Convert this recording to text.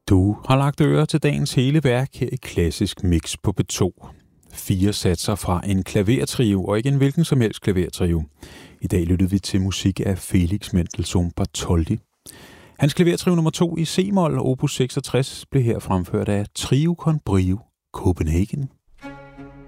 Du har lagt øre til dagens hele værk her i Klassisk Mix på P2. 4 satser fra en klavertrio, og ikke en hvilken som helst klavertrio. I dag lyttede vi til musik af Felix Mendelssohn Bartholdy. Hans klavertrio nummer 2 i C-mol, opus 66, blev her fremført af Trio con Brio Copenhagen.